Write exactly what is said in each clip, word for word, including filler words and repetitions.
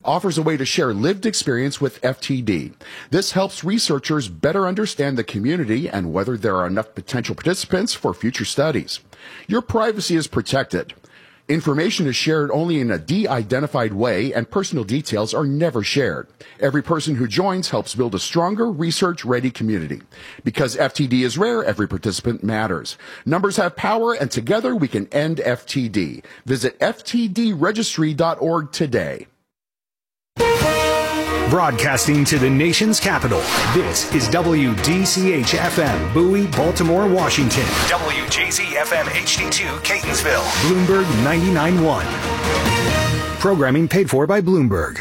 offers a way to share lived experience with F T D. This helps researchers better understand the community and whether there are enough potential participants for future studies. Your privacy is protected. Information is shared only in a de-identified way, and personal details are never shared. Every person who joins helps build a stronger, research-ready community. Because F T D is rare, every participant matters. Numbers have power, and together we can end F T D. Visit F T D registry dot org today. Broadcasting to the nation's capital, this is W D C H F M, Bowie, Baltimore, Washington. W J Z F M H D two, Catonsville. Bloomberg ninety-nine point one. Programming paid for by Bloomberg.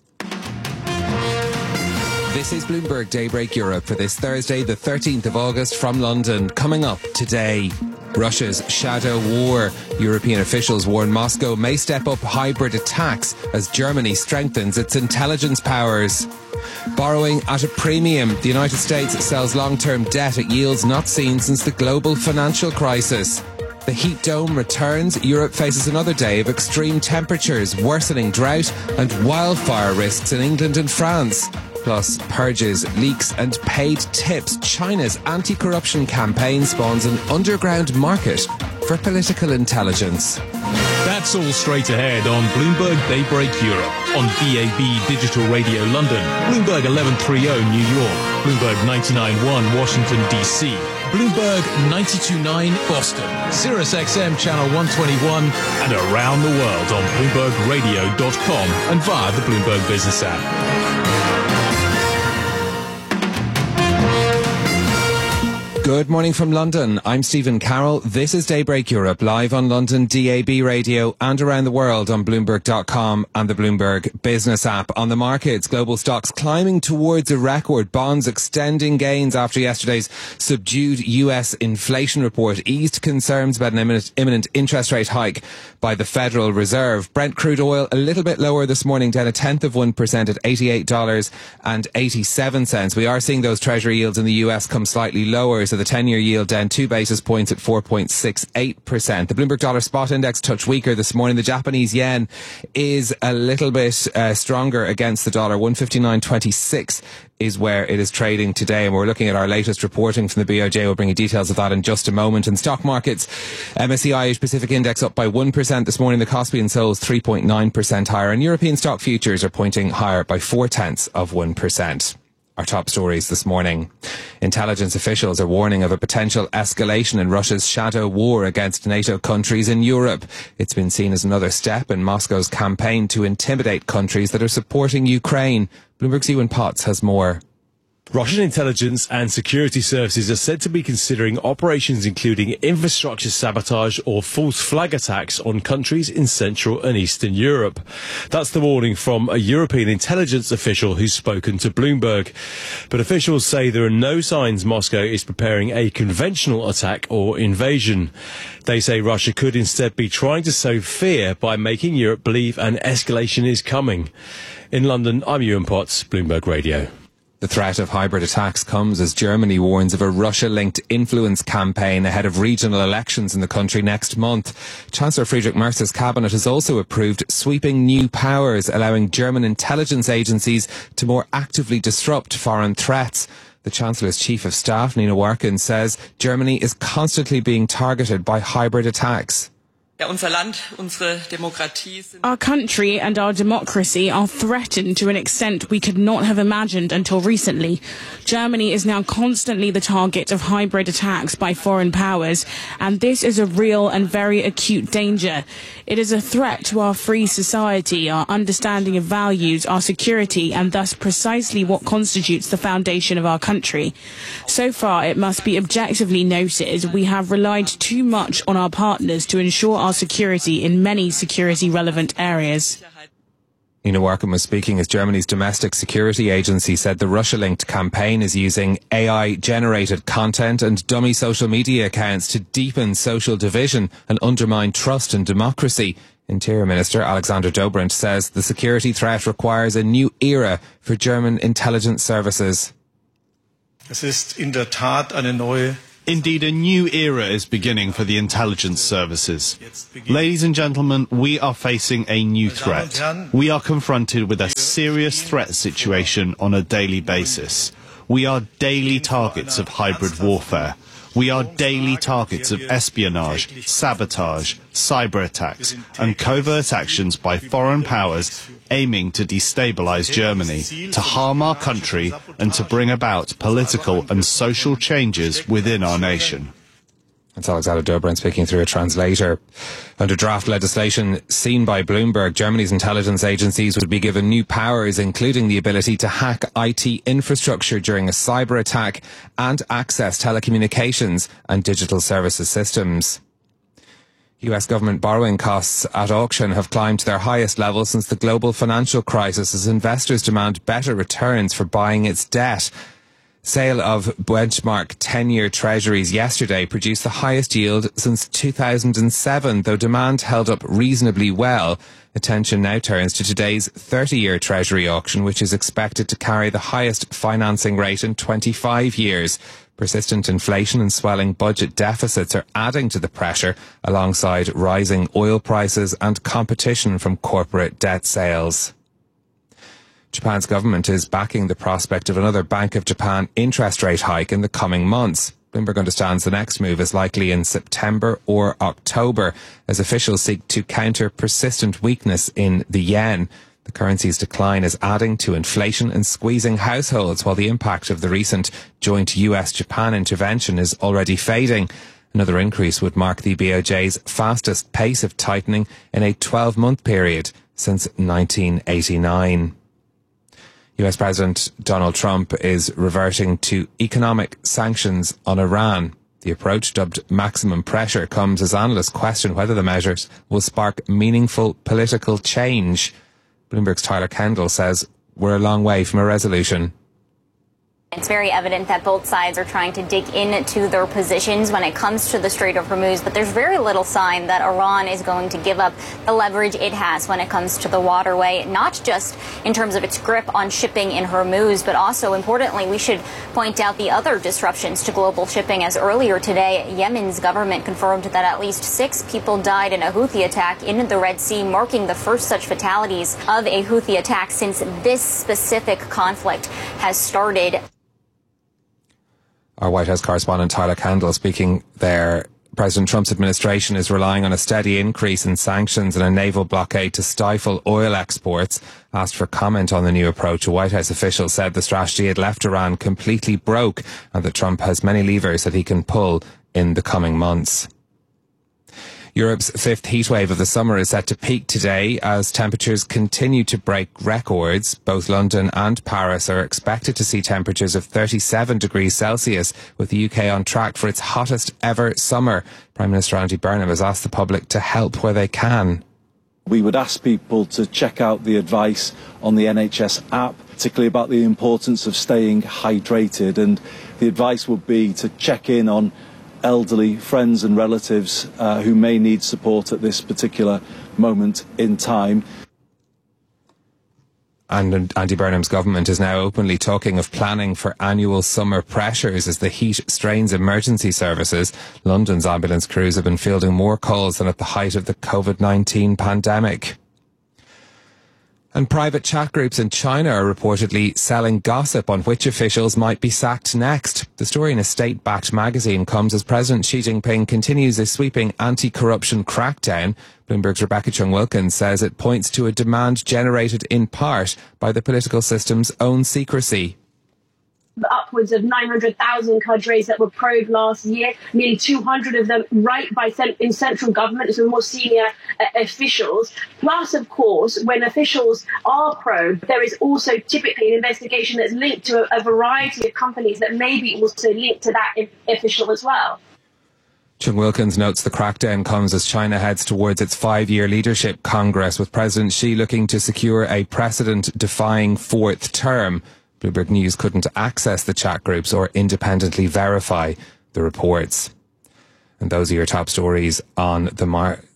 This is Bloomberg Daybreak Europe for this Thursday, the thirteenth of August from London. Coming up today, Russia's shadow war. European officials warn Moscow may step up hybrid attacks as Germany strengthens its intelligence powers. Borrowing at a premium. The United States sells long-term debt at yields not seen since the global financial crisis. The heat dome returns. Europe faces another day of extreme temperatures, worsening drought and wildfire risks in England and France. Plus, purges, leaks and paid tips. China's anti-corruption campaign spawns an underground market for political intelligence. That's all straight ahead on Bloomberg Daybreak Europe, on D A B Digital Radio London, Bloomberg eleven thirty New York, Bloomberg ninety-nine point one Washington D C, Bloomberg ninety-two point nine Boston, Sirius X M Channel one twenty-one, and around the world on Bloomberg Radio dot com and via the Bloomberg Business app. Good morning from London. I'm Stephen Carroll. This is Daybreak Europe, live on London D A B radio and around the world on Bloomberg dot com and the Bloomberg Business app. On the markets, global stocks climbing towards a record, bonds extending gains after yesterday's subdued U S inflation report eased concerns about an imminent, imminent interest rate hike by the Federal Reserve. Brent crude oil a little bit lower this morning, down a tenth of one percent at eighty-eight dollars and eighty-seven cents. We are seeing those Treasury yields in the U S come slightly lower, so the ten-year yield down two basis points at four point six eight percent. The Bloomberg Dollar Spot Index touched weaker this morning. The Japanese yen is a little bit uh, stronger against the dollar. one fifty-nine twenty-six is where it is trading today, and we're looking at our latest reporting from the B O J. We'll bring you details of that in just a moment. In stock markets, M S C I Asia Pacific Index up by one percent this morning. The Kospi and Seoul's three point nine percent higher, and European stock futures are pointing higher by four tenths of one percent. Our top stories this morning. Intelligence officials are warning of a potential escalation in Russia's shadow war against NATO countries in Europe. It's been seen as another step in Moscow's campaign to intimidate countries that are supporting Ukraine. Bloomberg's Ewan Potts has more. Russian intelligence and security services are said to be considering operations including infrastructure sabotage or false flag attacks on countries in Central and Eastern Europe. That's the warning from a European intelligence official who's spoken to Bloomberg. But officials say there are no signs Moscow is preparing a conventional attack or invasion. They say Russia could instead be trying to sow fear by making Europe believe an escalation is coming. In London, I'm Ewan Potts, Bloomberg Radio. The threat of hybrid attacks comes as Germany warns of a Russia-linked influence campaign ahead of regional elections in the country next month. Chancellor Friedrich Merz's cabinet has also approved sweeping new powers, allowing German intelligence agencies to more actively disrupt foreign threats. The Chancellor's Chief of Staff, Nina Warken, says Germany is constantly being targeted by hybrid attacks. Our country and our democracy are threatened to an extent we could not have imagined until recently. Germany is now constantly the target of hybrid attacks by foreign powers, and this is a real and very acute danger. It is a threat to our free society, our understanding of values, our security, and thus precisely what constitutes the foundation of our country. So far, it must be objectively noted, we have relied too much on our partners to ensure our security in many security-relevant areas. Nina Warken was speaking as Germany's domestic security agency said the Russia-linked campaign is using A I-generated content and dummy social media accounts to deepen social division and undermine trust and democracy. Interior Minister Alexander Dobrindt says the security threat requires a new era for German intelligence services. Es ist in der Tat eine neue Indeed, a new era is beginning for the intelligence services. Ladies and gentlemen, we are facing a new threat. We are confronted with a serious threat situation on a daily basis. We are daily targets of hybrid warfare. We are daily targets of espionage, sabotage, cyber attacks, and covert actions by foreign powers aiming to destabilize Germany, to harm our country, and to bring about political and social changes within our nation. That's Alexander Dobrin speaking through a translator. Under draft legislation seen by Bloomberg, Germany's intelligence agencies would be given new powers, including the ability to hack I T infrastructure during a cyber attack and access telecommunications and digital services systems. U S government borrowing costs at auction have climbed to their highest level since the global financial crisis as investors demand better returns for buying its debt. Sale of benchmark ten-year treasuries yesterday produced the highest yield since two thousand seven, though demand held up reasonably well. Attention now turns to today's thirty-year treasury auction, which is expected to carry the highest financing rate in twenty-five years. Persistent inflation and swelling budget deficits are adding to the pressure, alongside rising oil prices and competition from corporate debt sales. Japan's government is backing the prospect of another Bank of Japan interest rate hike in the coming months. Bloomberg understands the next move is likely in September or October, as officials seek to counter persistent weakness in the yen. The currency's decline is adding to inflation and squeezing households, while the impact of the recent joint U S Japan intervention is already fading. Another increase would mark the B O J's fastest pace of tightening in a twelve-month period since nineteen eighty-nine. U S President Donald Trump is reverting to economic sanctions on Iran. The approach, dubbed maximum pressure, comes as analysts question whether the measures will spark meaningful political change. Bloomberg's Tyler Kendall says we're a long way from a resolution. It's very evident that both sides are trying to dig into their positions when it comes to the Strait of Hormuz, but there's very little sign that Iran is going to give up the leverage it has when it comes to the waterway, not just in terms of its grip on shipping in Hormuz, but also, importantly, we should point out the other disruptions to global shipping, as earlier today, Yemen's government confirmed that at least six people died in a Houthi attack in the Red Sea, marking the first such fatalities of a Houthi attack since this specific conflict has started. Our White House correspondent Tyler Kendall speaking there. President Trump's administration is relying on a steady increase in sanctions and a naval blockade to stifle oil exports. Asked for comment on the new approach, a White House official said the strategy had left Iran completely broke and that Trump has many levers that he can pull in the coming months. Europe's fifth heatwave of the summer is set to peak today as temperatures continue to break records. Both London and Paris are expected to see temperatures of thirty-seven degrees Celsius, with the U K on track for its hottest ever summer. Prime Minister Andy Burnham has asked the public to help where they can. We would ask people to check out the advice on the N H S app, particularly about the importance of staying hydrated, and the advice would be to check in on elderly friends and relatives uh, who may need support at this particular moment in time. And Andy Burnham's government is now openly talking of planning for annual summer pressures as the heat strains emergency services. London's ambulance crews have been fielding more calls than at the height of the COVID nineteen pandemic. And private chat groups in China are reportedly selling gossip on which officials might be sacked next. The story in a state-backed magazine comes as President Xi Jinping continues a sweeping anti-corruption crackdown. Bloomberg's Rebecca Chung-Wilkins says it points to a demand generated in part by the political system's own secrecy. Upwards of nine hundred thousand cadres that were probed last year, nearly two hundred of them right by cent- in central government, so more senior uh, officials. Plus, of course, when officials are probed, there is also typically an investigation that's linked to a, a variety of companies that may be also linked to that I- official as well. Chung-Wilkins notes the crackdown comes as China heads towards its five-year leadership congress, with President Xi looking to secure a precedent-defying fourth term. Bloomberg News couldn't access the chat groups or independently verify the reports. And those are your top stories on the mar-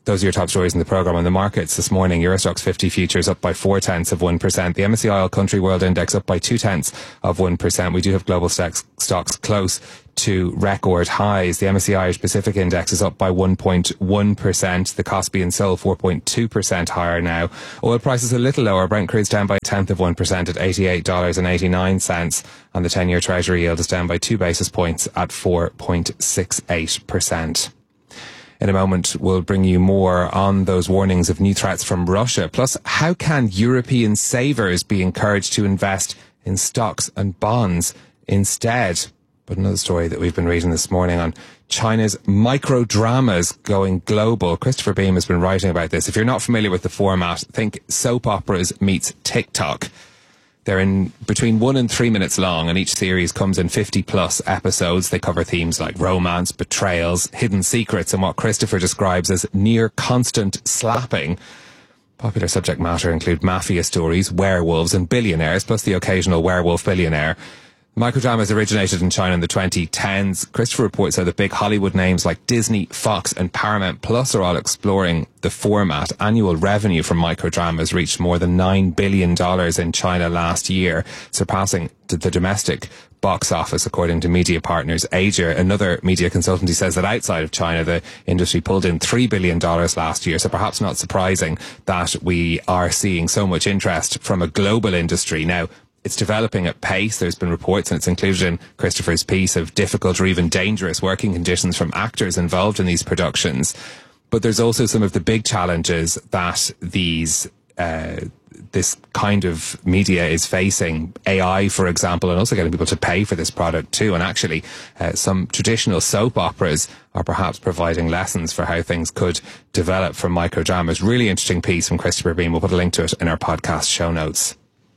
those are your top stories in the programme. On the markets this morning, Euro Stoxx fifty futures up by four tenths of one percent. The M S C I All Country World Index up by two tenths of one percent. We do have global stocks, stocks close to record highs. The M S C I Irish Pacific Index is up by one point one percent. The Kospi and Seoul four point two percent higher now. Oil prices a little lower. Brent crude's down by a tenth of one percent at eighty-eight dollars and eighty-nine cents. And the ten-year Treasury yield is down by two basis points at four point six eight percent. In a moment, we'll bring you more on those warnings of new threats from Russia. Plus, how can European savers be encouraged to invest in stocks and bonds instead? But another story that we've been reading this morning on China's micro dramas going global. Christopher Beam has been writing about this. If you're not familiar with the format, think soap operas meets TikTok. They're in between one and three minutes long, and each series comes in fifty plus episodes. They cover themes like romance, betrayals, hidden secrets, and what Christopher describes as near constant slapping. Popular subject matter include mafia stories, werewolves, and billionaires, plus the occasional werewolf billionaire. Microdramas originated in China in the twenty tens. Christopher reports how the big Hollywood names like Disney, Fox and Paramount Plus are all exploring the format. Annual revenue from microdramas reached more than nine billion dollars in China last year, surpassing the domestic box office, according to media partners Asia. Another media consultancy says that outside of China, the industry pulled in three billion dollars last year. So perhaps not surprising that we are seeing so much interest from a global industry. Now, it's developing at pace. There's been reports, and it's included in Christopher's piece, of difficult or even dangerous working conditions from actors involved in these productions. But there's also some of the big challenges that these uh, this kind of media is facing. A I, for example, and also getting people to pay for this product too. And actually, uh, some traditional soap operas are perhaps providing lessons for how things could develop from microdramas. Really interesting piece from Christopher Beam. We'll put a link to it in our podcast show notes.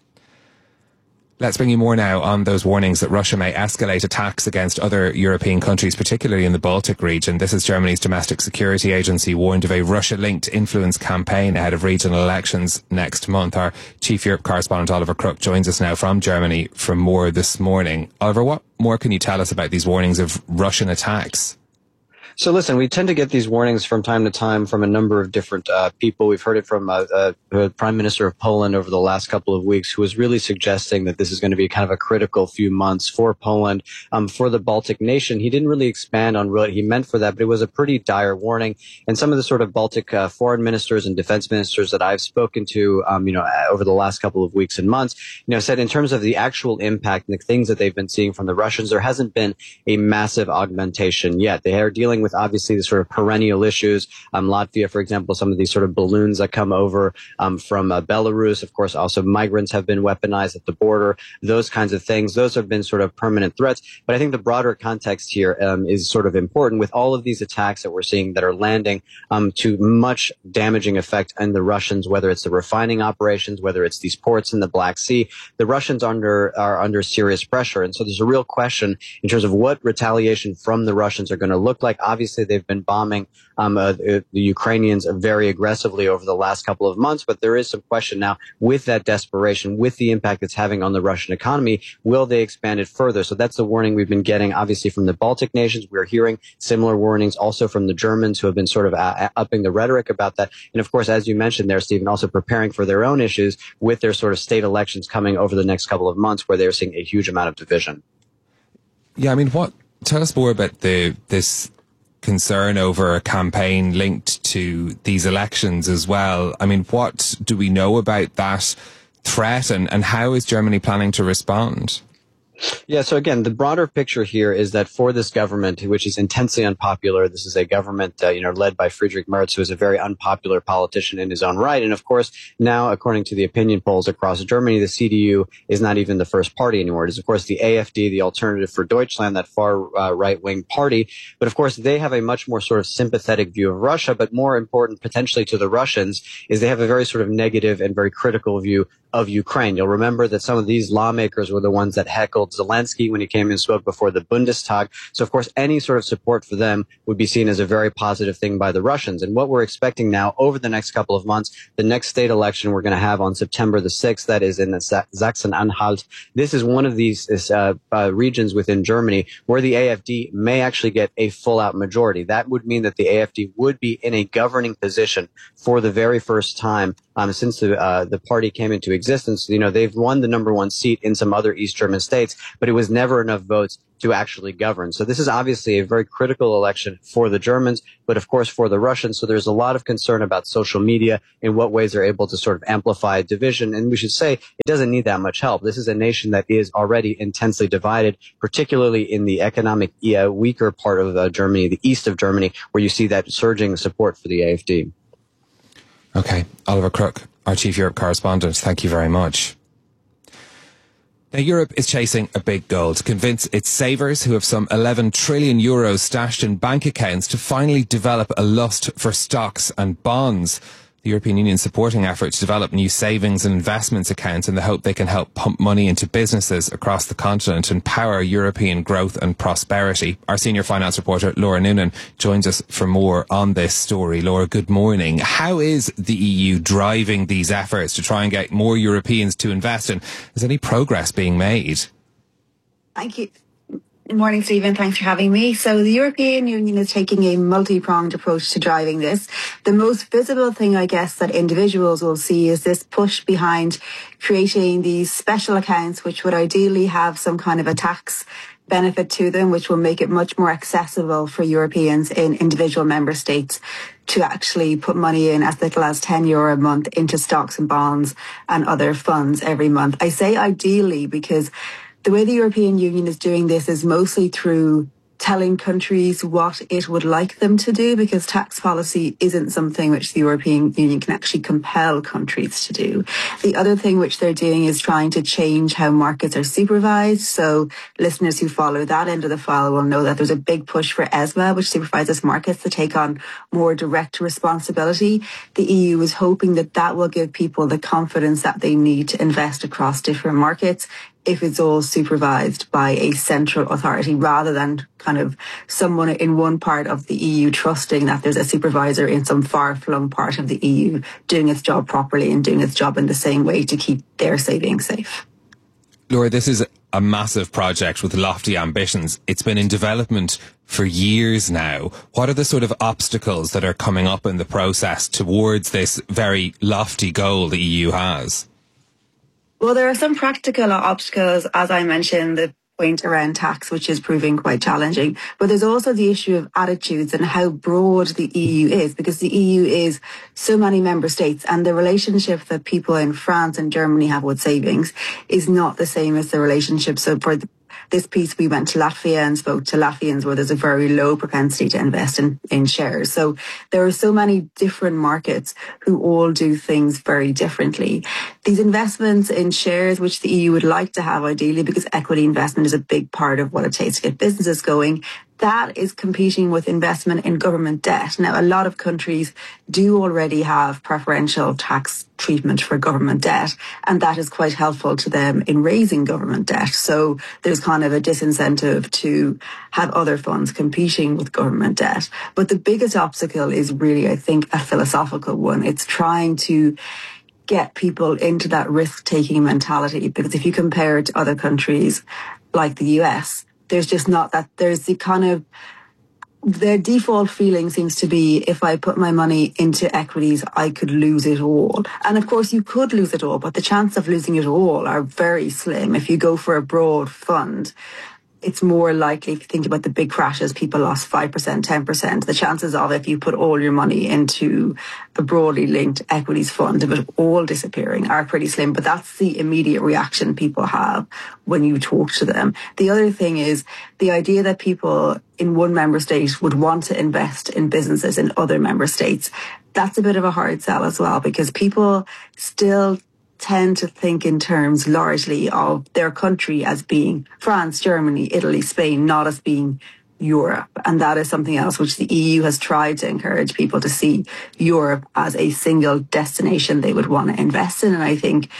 Let's bring you more now on those warnings that Russia may escalate attacks against other European countries, particularly in the Baltic region. This is Germany's Domestic Security Agency warned of a Russia-linked influence campaign ahead of regional elections next month. Our Chief Europe correspondent Oliver Crook joins us now from Germany for more this morning. Oliver, what more can you tell us about these warnings of Russian attacks? So listen, we tend to get these warnings from time to time from a number of different uh, people. We've heard it from uh, uh, the Prime Minister of Poland over the last couple of weeks, who was really suggesting that this is going to be kind of a critical few months for Poland, um, for the Baltic nation. He didn't really expand on what he meant for that, but it was a pretty dire warning. And some of the sort of Baltic uh, foreign ministers and defense ministers that I've spoken to, um, you know, over the last couple of weeks and months, you know, said in terms of the actual impact and the things that they've been seeing from the Russians, there hasn't been a massive augmentation yet. They are dealing with obviously the sort of perennial issues. Um, Latvia, for example, some of these sort of balloons that come over um, from uh, Belarus. Of course, also migrants have been weaponized at the border. Those kinds of things. Those have been sort of permanent threats. But I think the broader context here um, is sort of important with all of these attacks that we're seeing that are landing um, to much damaging effect on the Russians, whether it's the refining operations, whether it's these ports in the Black Sea. The Russians under are under serious pressure. And so there's a real question in terms of what retaliation from the Russians are going to look like. Obviously, they've been bombing um, uh, the Ukrainians very aggressively over the last couple of months, but there is some question now with that desperation, with the impact it's having on the Russian economy, will they expand it further? So that's the warning we've been getting, obviously, from the Baltic nations. We're hearing similar warnings also from the Germans, who have been sort of uh, upping the rhetoric about that. And of course, as you mentioned there, Stephen, also preparing for their own issues with their sort of state elections coming over the next couple of months, where they're seeing a huge amount of division. Yeah, I mean, what? Tell us more about the this concern over a campaign linked to these elections as well. I mean, what do we know about that threat, and, and how is Germany planning to respond? Yeah, so again, the broader picture here is that for this government, which is intensely unpopular, this is a government, uh, you know, led by Friedrich Merz, who is a very unpopular politician in his own right. And of course, now, according to the opinion polls across Germany, the C D U is not even the first party anymore. It is, of course, the A F D, the Alternative for Deutschland, that far uh, right-wing party. But of course, they have a much more sort of sympathetic view of Russia. But more important, potentially to the Russians, is they have a very sort of negative and very critical view of Ukraine. You'll remember that some of these lawmakers were the ones that heckled Zelensky when he came and spoke before the Bundestag. So, of course, any sort of support for them would be seen as a very positive thing by the Russians. And what we're expecting now over the next couple of months, the next state election we're going to have on September the sixth, that is in the Sachsen-Anhalt. This is one of these uh, uh, regions within Germany where the A F D may actually get a full-out majority. That would mean that the A F D would be in a governing position for the very first time um, since the, uh, the party came into existence. You know, they've won the number one seat in some other East German states, but it was never enough votes to actually govern. So this is obviously a very critical election for the Germans, but of course for the Russians. So there's a lot of concern about social media, in what ways they're able to sort of amplify division. And we should say it doesn't need that much help. This is a nation that is already intensely divided, particularly in the economic uh, weaker part of uh, Germany, the east of Germany, where you see that surging support for the A F D. Okay. Oliver Crook, our Chief Europe correspondent, thank you very much. Now, Europe is chasing a big goal to convince its savers, who have some eleven trillion euros stashed in bank accounts, to finally develop a lust for stocks and bonds. The European Union supporting efforts to develop new savings and investments accounts in the hope they can help pump money into businesses across the continent and power European growth and prosperity. Our senior finance reporter, Laura Noonan, joins us for more on this story. Laura, good morning. How is the E U driving these efforts to try and get more Europeans to invest, and is any progress being made? Thank you. Good morning, Stephen. Thanks for having me. So the European Union is taking a multi-pronged approach to driving this. The most visible thing, I guess, that individuals will see is this push behind creating these special accounts, which would ideally have some kind of a tax benefit to them, which will make it much more accessible for Europeans in individual member states to actually put money in as little as ten euro a month into stocks and bonds and other funds every month. I say ideally because the way the European Union is doing this is mostly through telling countries what it would like them to do, because tax policy isn't something which the European Union can actually compel countries to do. The other thing which they're doing is trying to change how markets are supervised. So listeners who follow that end of the file will know that there's a big push for ESMA, which supervises markets, to take on more direct responsibility. The E U is hoping that that will give people the confidence that they need to invest across different markets if it's all supervised by a central authority, rather than kind of someone in one part of the E U trusting that there's a supervisor in some far-flung part of the E U doing its job properly and doing its job in the same way to keep their savings safe. Laura, this is a massive project with lofty ambitions. It's been in development for years now. What are the sort of obstacles that are coming up in the process towards this very lofty goal the E U has? Well, there are some practical obstacles, as I mentioned, the point around tax, which is proving quite challenging. But there's also the issue of attitudes and how broad the E U is, because the E U is so many member states, and the relationship that people in France and Germany have with savings is not the same as the relationship. So for the this piece, we went to Latvia and spoke to Latvians, where there's a very low propensity to invest in, in shares. So there are so many different markets who all do things very differently. These investments in shares, which the E U would like to have ideally, because equity investment is a big part of what it takes to get businesses going, that is competing with investment in government debt. Now, a lot of countries do already have preferential tax treatment for government debt, and that is quite helpful to them in raising government debt. So there's kind of a disincentive to have other funds competing with government debt. But the biggest obstacle is really, I think, a philosophical one. It's trying to get people into that risk-taking mentality, because if you compare it to other countries like the U S, there's just not that. There's the kind of, their default feeling seems to be, if I put my money into equities, I could lose it all. And of course you could lose it all, but the chance of losing it all are very slim. If you go for a broad fund, it's more likely, if you think about the big crashes, people lost five percent, ten percent. The chances of, if you put all your money into a broadly linked equities fund, of it all disappearing are pretty slim. But that's the immediate reaction people have when you talk to them. The other thing is the idea that people in one member state would want to invest in businesses in other member states. That's a bit of a hard sell as well, because people still tend to think in terms largely of their country as being France, Germany, Italy, Spain, not as being Europe. And that is something else which the E U has tried to encourage people to see Europe as a single destination they would want to invest in. And I think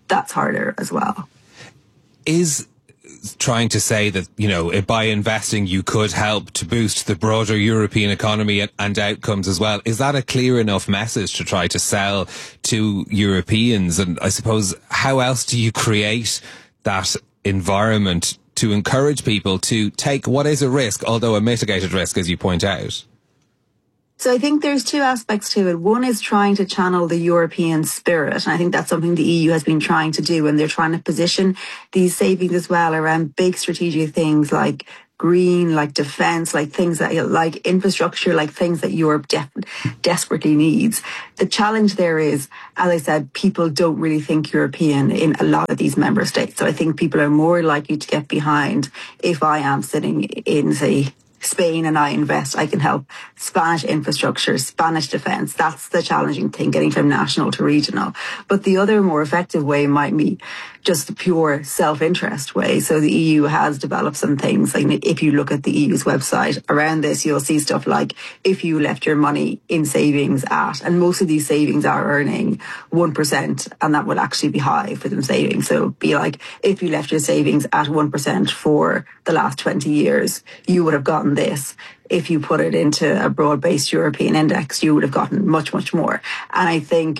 that's harder as well. Is trying to say that, you know, by investing you could help to boost the broader European economy and, and outcomes as well, is that a clear enough message to try to sell to Europeans? And I suppose, how else do you create that environment to encourage people to take what is a risk, although a mitigated risk, as you point out? So I think there's two aspects to it. One is trying to channel the European spirit. And I think that's something the E U has been trying to do. And they're trying to position these savings as well around big strategic things like green, like defence, like things that, like infrastructure, like things that Europe def- desperately needs. The challenge there is, as I said, people don't really think European in a lot of these member states. So I think people are more likely to get behind if I am sitting in, say, Spain and I invest, I can help Spanish infrastructure, Spanish defence. That's the challenging thing, getting from national to regional. But the other more effective way might be just the pure self-interest way. So the E U has developed some things. Like if you look at the E U's website around this, you'll see stuff like if you left your money in savings at, and most of these savings are earning one percent, and that would actually be high for them saving. So it'd be like if you left your savings at one percent for the last twenty years, you would have gotten this. If you put it into a broad-based European index, you would have gotten much, much more. And I think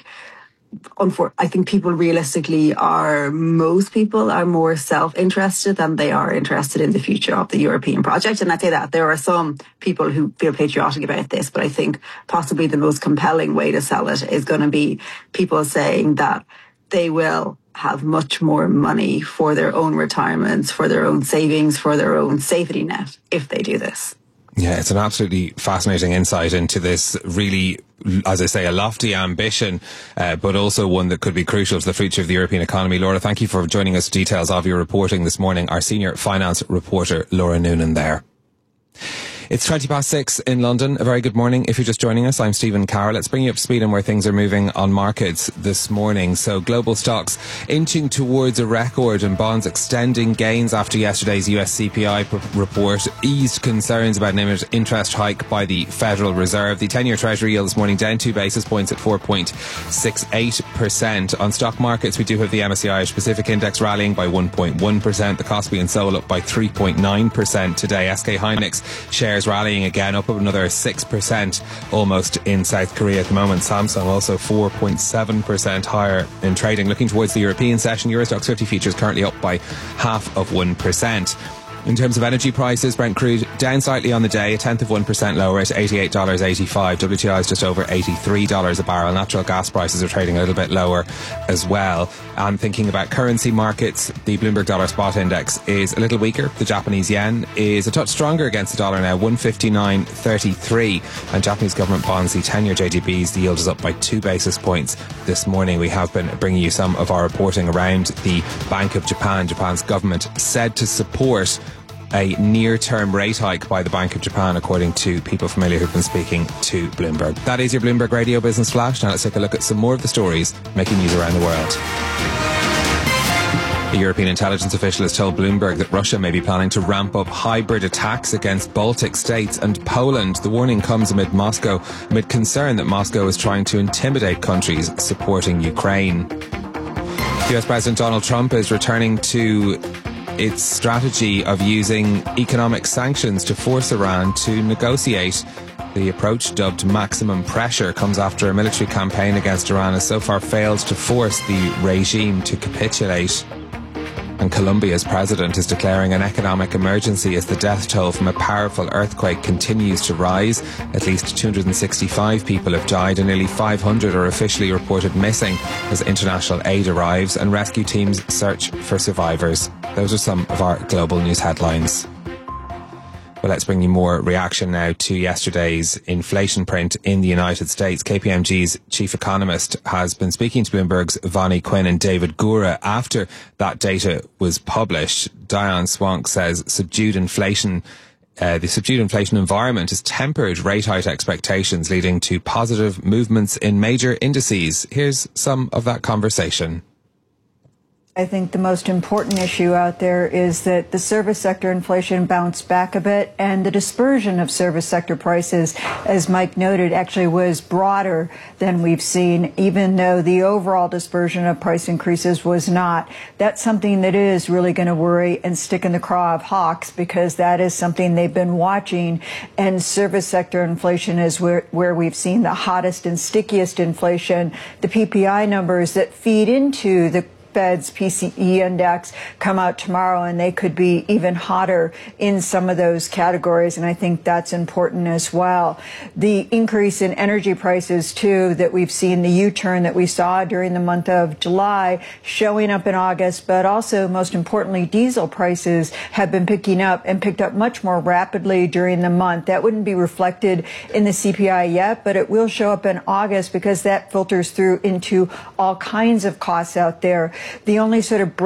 I think people realistically are, most people are more self-interested than they are interested in the future of the European project. And I'd say that there are some people who feel patriotic about this, but I think possibly the most compelling way to sell it is going to be people saying that they will have much more money for their own retirements, for their own savings, for their own safety net if they do this. Yeah, it's an absolutely fascinating insight into this really, as I say, a lofty ambition, uh, but also one that could be crucial to the future of the European economy. Laura, thank you for joining us. Details of your reporting this morning. Our senior finance reporter, Laura Noonan there. It's twenty past six in London. A very good morning. If you're just joining us, I'm Stephen Carroll. Let's bring you up to speed on where things are moving on markets this morning. So global stocks inching towards a record and bonds extending gains after yesterday's U S C P I report eased concerns about an imminent interest hike by the Federal Reserve. The ten-year Treasury yield this morning down two basis points at four point six eight percent. On stock markets, we do have the M S C I Irish Pacific Index rallying by one point one percent. The Kospi and Seoul up by three point nine percent today. S K Hynix shares rallying again, up another six percent almost in South Korea at the moment. Samsung also four point seven percent higher in trading. Looking towards the European session, Euro Stoxx fifty futures currently up by half of one percent. In terms of energy prices, Brent crude down slightly on the day, a tenth of one percent lower at eighty-eight dollars eighty-five. W T I is just over eighty-three dollars a barrel. Natural gas prices are trading a little bit lower as well. And thinking about currency markets, the Bloomberg Dollar Spot Index is a little weaker. The Japanese yen is a touch stronger against the dollar now, one fifty-nine thirty-three. And Japanese government bonds, the ten-year J G Bs, the yield is up by two basis points this morning. We have been bringing you some of our reporting around the Bank of Japan. Japan's government said to support a near-term rate hike by the Bank of Japan, according to people familiar who've been speaking to Bloomberg. That is your Bloomberg Radio Business Flash. Now let's take a look at some more of the stories making news around the world. A European intelligence official has told Bloomberg that Russia may be planning to ramp up hybrid attacks against Baltic states and Poland. The warning comes amid Moscow, amid concern that Moscow is trying to intimidate countries supporting Ukraine. U S President Donald Trump is returning to its strategy of using economic sanctions to force Iran to negotiate. The approach, dubbed maximum pressure, comes after a military campaign against Iran has so far failed to force the regime to capitulate. And Colombia's president is declaring an economic emergency as the death toll from a powerful earthquake continues to rise. At least two hundred sixty-five people have died and nearly five hundred are officially reported missing as international aid arrives and rescue teams search for survivors. Those are some of our global news headlines. Well, let's bring you more reaction now to yesterday's inflation print in the United States. K P M G's chief economist has been speaking to Bloomberg's Vonnie Quinn and David Gura after that data was published. Diane Swank says subdued inflation, uh, the subdued inflation environment has tempered rate hike expectations, leading to positive movements in major indices. Here's some of that conversation. I think the most important issue out there is that the service sector inflation bounced back a bit, and the dispersion of service sector prices, as Mike noted, actually was broader than we've seen, even though the overall dispersion of price increases was not. That's something that is really going to worry and stick in the craw of hawks, because that is something they've been watching, and service sector inflation is where, where we've seen the hottest and stickiest inflation. The P P I numbers that feed into the Fed's P C E index come out tomorrow, and they could be even hotter in some of those categories, and I think that's important as well. The increase in energy prices, too, that we've seen, the U-turn that we saw during the month of July showing up in August, but also, most importantly, diesel prices have been picking up and picked up much more rapidly during the month. That wouldn't be reflected in the C P I yet, but it will show up in August because that filters through into all kinds of costs out there. The only sort of